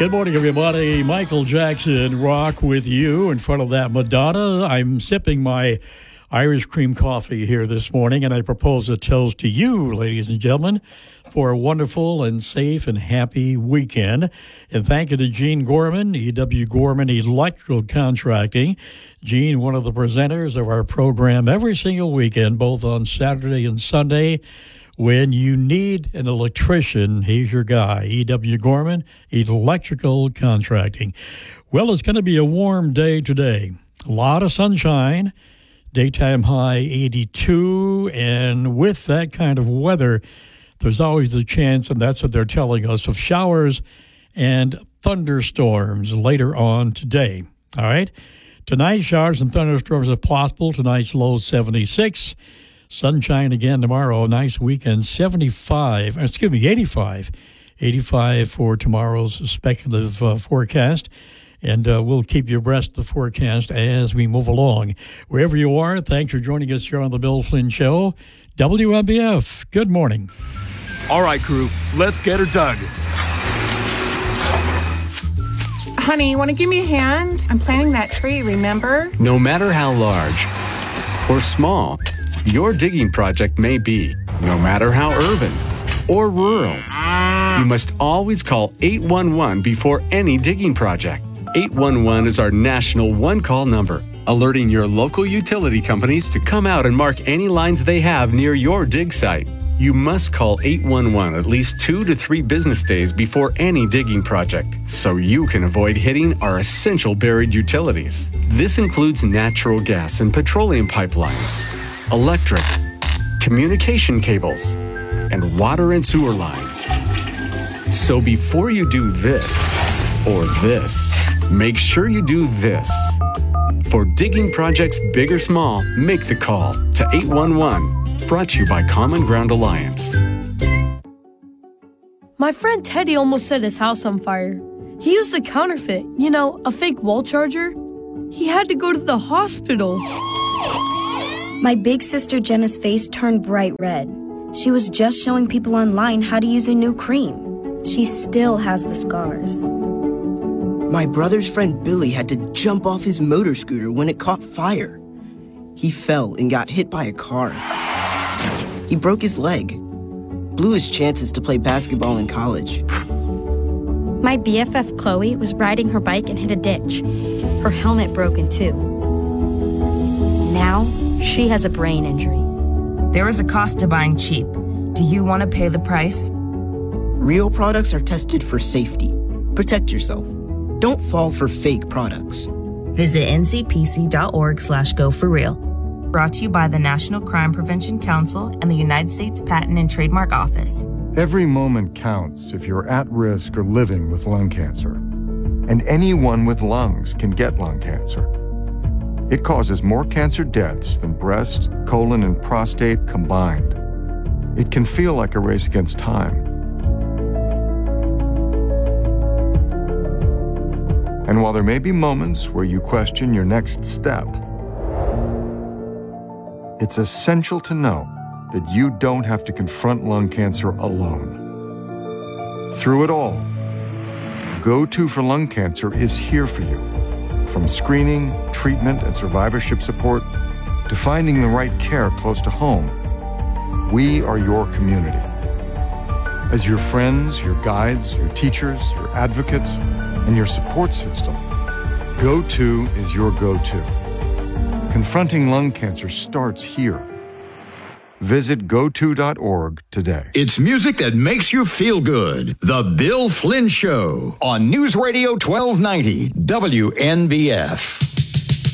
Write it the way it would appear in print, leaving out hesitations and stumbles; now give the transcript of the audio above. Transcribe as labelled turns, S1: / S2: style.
S1: Good morning, everybody. Michael Jackson, Rock with You. In front of that Madonna, I'm sipping my Irish cream coffee here this morning, and I propose a toast to you, ladies and gentlemen, for a wonderful and safe and happy weekend. And thank you to Gene Gorman, E.W. Gorman Electrical Contracting. Gene, one of the presenters of our program every single weekend, both on Saturday and Sunday. When you need an electrician, he's your guy, E.W. Gorman, Electrical Contracting. Well, it's going to be a warm day today. A lot of sunshine, daytime high 82, and with that kind of weather, there's always the chance, and that's what they're telling us, of showers and thunderstorms later on today. All right? Tonight, showers and thunderstorms are possible. Tonight's low 76. Sunshine again tomorrow. Nice weekend. 85 for tomorrow's speculative forecast. And we'll keep you abreast of the forecast as we move along. Wherever you are, thanks for joining us here on the Bill Flynn Show. WNBF, good morning.
S2: All right, crew, let's get her dug.
S3: Honey, you want to give me a hand? I'm planting that tree, remember?
S4: No matter how large or small your digging project may be, no matter how urban or rural, you must always call 811 before any digging project. 811 is our national one-call number, alerting your local utility companies to come out and mark any lines they have near your dig site. You must call 811 at least 2 to 3 business days before any digging project, so you can avoid hitting our essential buried utilities. This includes natural gas and petroleum pipelines, electric, communication cables, and water and sewer lines. So before you do this or this, make sure you do this. For digging projects big or small, make the call to 811. Brought to you by Common Ground Alliance.
S5: My friend Teddy almost set his house on fire. He used a counterfeit, a fake wall charger. He had to go to the hospital.
S6: My big sister Jenna's face turned bright red. She was just showing people online how to use a new cream. She still has the scars.
S7: My brother's friend Billy had to jump off his motor scooter when it caught fire. He fell and got hit by a car. He broke his leg, blew his chances to play basketball in college.
S8: My BFF Chloe was riding her bike and hit a ditch. Her helmet broken too. Now, she has a brain injury.
S9: There is a cost to buying cheap. Do you want to pay the price?
S7: Real products are tested for safety. Protect yourself. Don't fall for fake products.
S9: Visit ncpc.org/go4real. Brought to you by the National Crime Prevention Council and the United States Patent and Trademark Office.
S10: Every moment counts if you're at risk or living with lung cancer. And anyone with lungs can get lung cancer. It causes more cancer deaths than breast, colon, and prostate combined. It can feel like a race against time. And while there may be moments where you question your next step, it's essential to know that you don't have to confront lung cancer alone. Through it all, Go-To for Lung Cancer is here for you. From screening, treatment, and survivorship support to finding the right care close to home, we are your community. As your friends, your guides, your teachers, your advocates, and your support system, Go-To is your go-to. Confronting lung cancer starts here. Visit go2.org today.
S11: It's music that makes you feel good. The Bill Flynn Show on News Radio 1290 WNBF.